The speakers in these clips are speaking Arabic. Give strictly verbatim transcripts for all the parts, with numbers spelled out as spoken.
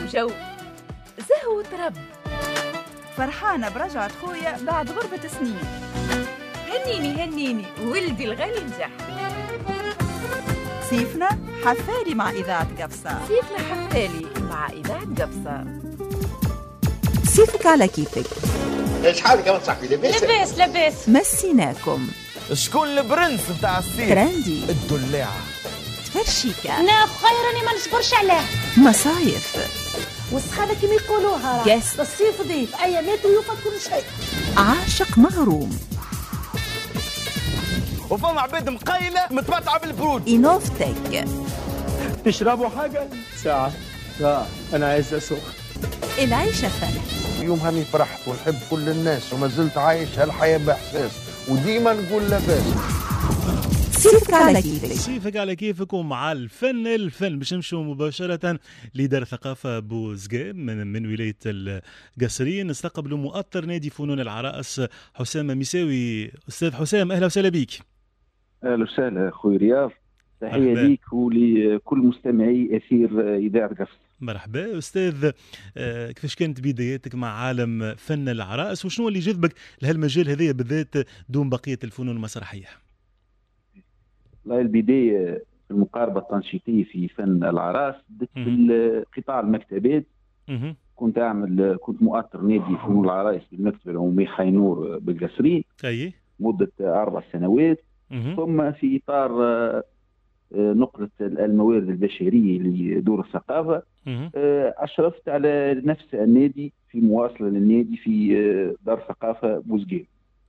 جو زهو ترب. فرحانة برجعة خويا بعد غربة سنين. هنيني هنيني ولدي الغالي نجح. صيفنا حفالي مع إذاعة قفصة. صيفنا حفالي مع إذاعة قفصة. صيفك على كيفك. ايش حالك يا صاحبي؟ لاباس لاباس لاباس. مسيناكم. شكون البرنس نتاع الصيف؟ ترندي. الدلاعة. تفرشيكا. انا خيرني ما نصبرش عليه. مصايف. والسخانة كما يقولوها يس. الصيف ضيف ايامات ويوفى كل شيء. عاشق مغروم. وفما عباد مقيلة متمتعة بالبرود. إنوفتك. تشربوا حاجة؟ ساعة لا أنا عايز أسوق. العيشة فن. يوم هاني فرحت ونحب كل الناس وما زلت عايش هالحياة بإحساس وديما نقول لاباس. صيفك على كيفك. صيفك على كيفك ومع الفن الفن باش نمشوا مباشرة لدار ثقافة بوزقام من, من ولاية القصرين. نستقبلوا مؤطر نادي فنون العرائس حسام مساوي. أستاذ حسام أهلا وسهلا بك. أهلا وسهلا أخوي رياض، تحية ليك ولكل مستمعي أثير إذاعة قفصة. مرحبا أستاذ. آه كيفاش كانت بداياتك مع عالم فن العرائس وشنو اللي جذبك لهالمجال هذا بالذات دون بقية الفنون المسرحية؟ والله البداية في المقاربة التنشيطية في فن العرائس بدأت بالقطاع المكتبات. مه. كنت أعمل كنت مؤطر نادي فنون العرائس بالمكتبة العمومية خينور بالقصرين أي مدة أربع سنوات. مه. ثم في إطار نقلة الموارد البشرية لدور الثقافة مه. أشرفت على نفس النادي في مواصلة للنادي في دار ثقافة بوزقام.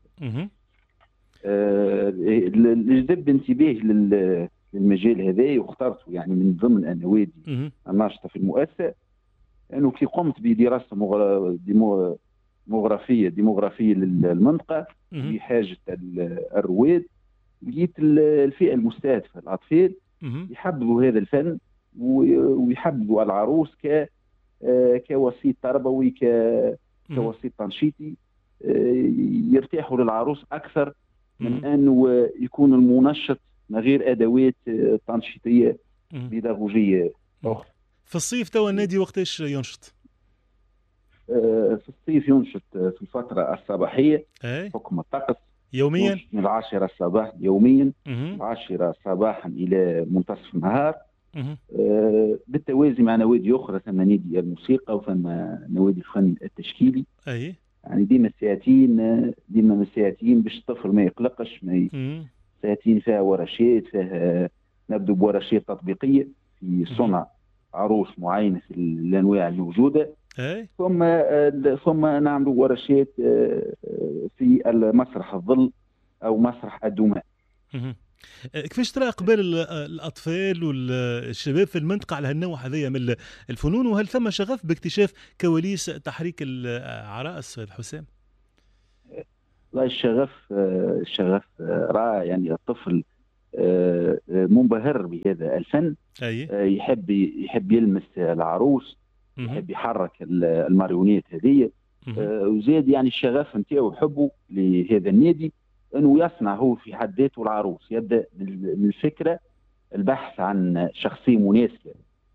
اللي جذب انتباهي للمجال هذا واخترته يعني من ضمن النوادي الناشطة في المؤسسة أنه كي قمت بدراسة ديموغرافية ديموغرافية للمنطقة بحاجة الرواد، لقيت الفئة المستهدفة الأطفال يحبوا هذا الفن ويحبوا العروس ك كوسيط تربوي كوسيط تنشيطي يرتاحوا للعروس أكثر من أنه يكون المنشط من غير أدوات تنشيطية بيداغوجية أخرى. في الصيف توا النادي وقتاش ينشط؟ في الصيف ينشط في الفترة الصباحية حكم الطقس يوميا من العاشرة الصباح يوميا من العاشرة صباحا إلى منتصف النهار. آه بالتوازي مع نوادي أخرى ثم نادي الموسيقى وثم نوادي الفن التشكيلي. أي يعني ديما ساعتين ديما ساعتين باش الطفل ما يقلقش ما ي... ساعتين فيها ورشات فيها نبدو بورشات تطبيقية في صنع عروس معينة في الأنواع الموجودة. أي. ثم آه ثم نعمل ورشات آه في المسرح الظل أو مسرح الدماء. كيفاش ترى اقبال الاطفال والشباب في المنطقه على هالنوع هذايا من الفنون، وهل ثم شغف باكتشاف كواليس تحريك العرائس استاذ حسام؟ والله الشغف الشغف رائع، يعني الطفل منبهر بهذا الفن. أي. يحب يحب يلمس العروس، يحب يحرك الماريونيت هذه، وزاد يعني الشغف نتاعو وحبه لهذا النادي انه يصنع هو في حد ذاته العروس. يبدا من الفكره البحث عن شخصيه مناسبه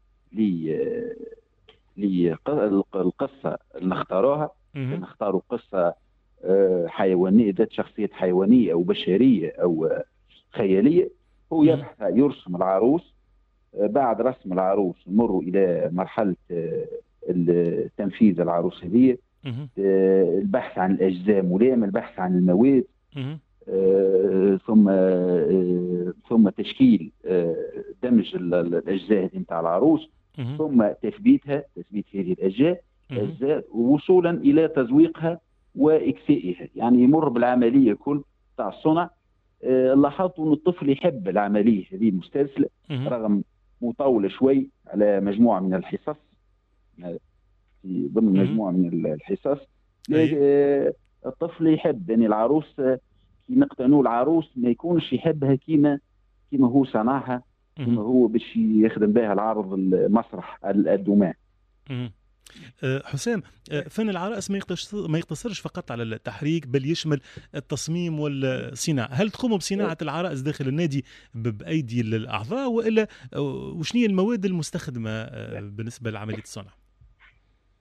للقصه اللي نختاروها. نختاروا قصه حيوانيه ذات شخصيه حيوانيه او بشريه او خياليه. هو يبحث يرسم العروس. بعد رسم العروس نمر الى مرحله تنفيذ العروس هذه، البحث عن الاجزاء ملائمه، البحث عن المواد، آه، ثم آه، ثم تشكيل آه، دمج الاجزاء نتاع العروس، ثم تثبيتها تثبيت هذه الاجزاء اجزاء وصولا الى تزويقها واكسائها. يعني يمر بالعمليه كل تاع الصنع. آه، لاحظت ان الطفل يحب العمليه هذه المستسلة رغم مطوله شوي على مجموعه من الحصص، في ضمن مجموعه من الحصص. آه، الطفل يحب يعني العروس كي نقتنوا العروس ما يكونش يحبها كيما كيما هو صنعها، كيما هو باش يخدم بها العرض المسرح الدماء. حسام، فن العرائس ما يقتصرش فقط على التحريك بل يشمل التصميم والصناعة. هل تقوموا بصناعة العرائس داخل النادي بأيدي الأعضاء، وإلا وشنية المواد المستخدمة بالنسبة لعملية الصنع؟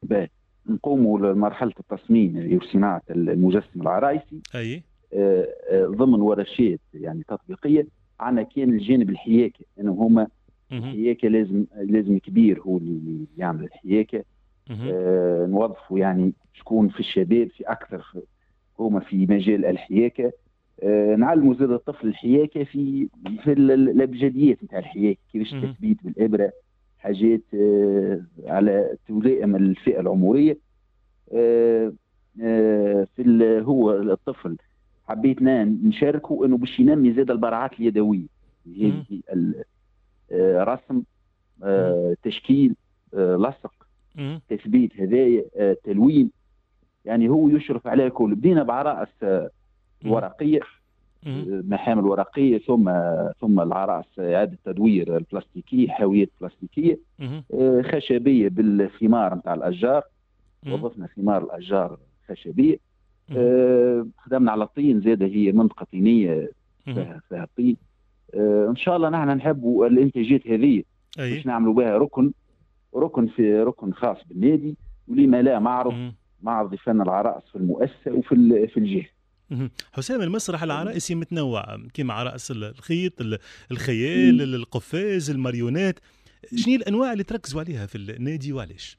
باهي نقوموا لمرحله التصميم وصناعه المجسم العرايسي. اي آه آه ضمن ورشات يعني تطبيقيه. عندنا كان الجانب الحياكه انه هما الحياكه لازم لازم كبير هو اللي يعمل الحياكه. آه نوظفوا يعني شكون في الشباب في اكثر هما في مجال الحياكه. آه نعلموا زاد الطفل الحياكه في في الابجديات نتاع الحياكه كيفاش تثبيت بالابره حاجات آه على تلائم الفئه العمريه. آه آه في هو الطفل حبيتنا نشاركه انه باش ينمي زاد البراعات اليدويه هذه آه رسم آه تشكيل آه لصق تثبيت هدايا آه تلوين. يعني هو يشرف على الكل. بدينا بعرائس آه ورقيه محامل ورقيه ثم ثم العرائس اعاده تدوير البلاستيكيه حاويات بلاستيكيه آه خشبيه بالثمار نتاع الاشجار. وظفنا ثمار الاشجار خشبيه. آه خدمنا على الطين زاد هي منطقه طينيه فيها فيها طين. آه ان شاء الله نحن نحبوا الانتاجات هذه باش نعملوا بها ركن ركن في ركن خاص بالنادي ولما لا معرض معرض فن العرائس في المؤسسه وفي في الجهه. حسام المسرح العرائسي متنوع كما عرائس الخيط الخيال مم. القفاز الماريونات. شنو الانواع اللي تركزوا عليها في النادي وعلاش؟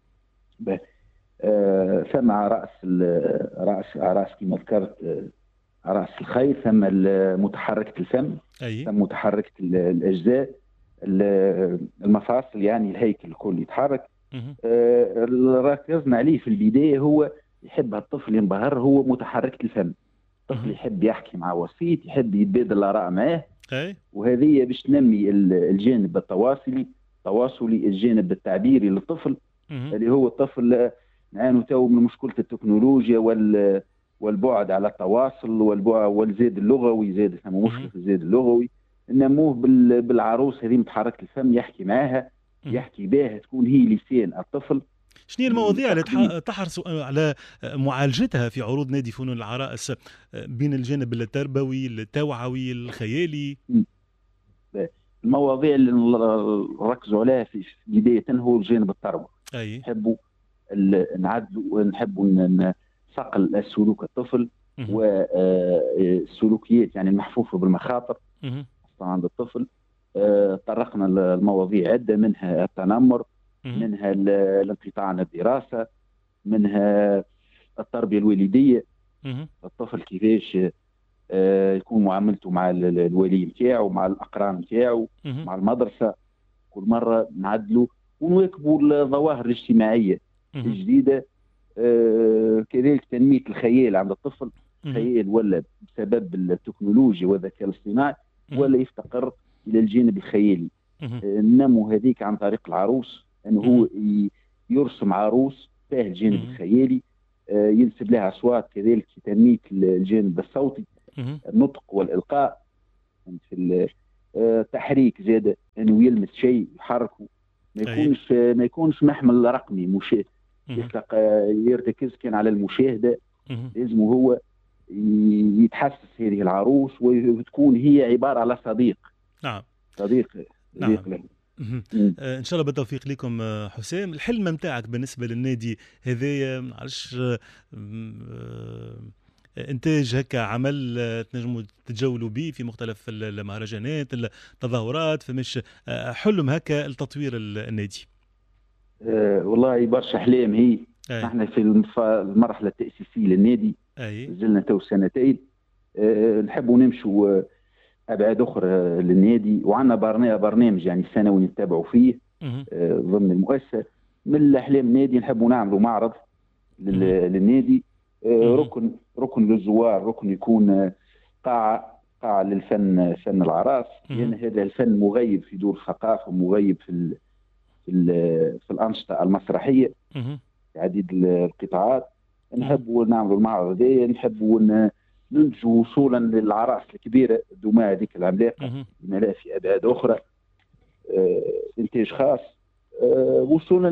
آه ثم عرائس عرائس عرائس كما ذكرت آه عرائس الخيل ثم متحركه الفم أي. ثم متحركه الاجزاء المفاصل يعني الهيكل الكل يتحرك. آه ركزنا عليه في البدايه هو يحب الطفل ينبهر هو متحركه الفم. الطفل يحب يحكي مع وسيط يحب يتبادل الاراء معاه. وهذه باش تنمي الجانب التواصلي تواصلي الجانب التعبيري للطفل اللي هو الطفل نعانوا تو من مشكله التكنولوجيا وال والبعد على التواصل والبعد والزاد اللغوي زاد ثم مشكله الزاد اللغوي. نموه بالعروس هذه متحركه الفم يحكي معاها يحكي بها تكون هي لسان الطفل. شنو المواضيع اللي تحرصوا على معالجتها في عروض نادي فنون العرائس بين الجانب التربوي التوعوي الخيالي؟ المواضيع اللي نركزوا عليها في بداية هو الجانب التربوي. أي. نحبوا نعدلوا ونحبوا صقل السلوك الطفل والسلوكيات يعني المحفوفة بالمخاطر عند الطفل. طرقنا المواضيع عدة منها التنمر منها الانقطاع عن الدراسة منها التربية الوالدية. الطفل كيفاش يكون معاملته مع الولي نتاعو مع الأقران نتاعو مع المدرسة. كل مرة نعدلوا ونواكبوا الظواهر الاجتماعية الجديدة. كذلك تنمية الخيال عند الطفل. الخيال ولا بسبب التكنولوجيا والذكاء الاصطناعي ولا يفتقر إلى الجانب الخيالي. ننمو هذيك عن طريق العروس انه هو يرسم عروس فيها الجانب الخيالي ينسب لها اصوات كذلك في تنميه الجانب الصوتي النطق والالقاء في التحريك زاد انه يلمس شيء يحركه ما يكونش ما يكونش محمل رقمي مش يطلق يرتكز كان على المشاهده. لازم هو يتحسس هذه العروس وتكون هي عباره على صديق. نعم صديق نعم. آه ان شاء الله بالتوفيق لكم حسام. الحلم نتاعك بالنسبه للنادي هذايا معلش آه انتاج هكا عمل آه تنجموا تتجولوا به في مختلف المهرجانات التظاهرات فمش آه حلم هكا لتطوير النادي؟ آه والله برشا احلام هي. احنا في المرحله التاسيسيه للنادي زلنا تو سنتين. آه نحبوا نمشوا ابعاد اخرى للنادي وعندنا برنامج يعني سنوي نتابعوا فيه آه ضمن المؤسسه. من الاحلام النادي نحبوا نعملوا معرض للنادي آه ركن ركن للزوار ركن يكون قاعه قاعه للفن فن العراس لان يعني هذا الفن مغيب في دور الثقافه ومغيب في ال في, ال في الانشطه المسرحيه في عديد القطاعات. نحبوا نعملوا المعرض هذا نحبوا ننتجوا وصولا للعرائس الكبيره الدماء هذيك العملاقه بما لا في ابعاد اخرى. آه انتاج خاص آه وصولا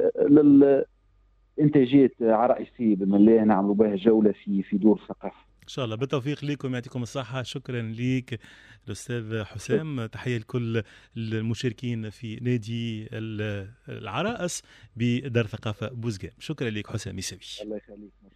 لل للانتاجات عرائسيه بما لا نعملوا بها جوله في في دور الثقافه. شاء الله بالتوفيق لكم، يعطيكم الصحة. شكرا لك الأستاذ حسام. تحية لكل المشاركين في نادي العرائس بدار ثقافة بوزقام. شكرا لك حسام يسوي. الله يخليك.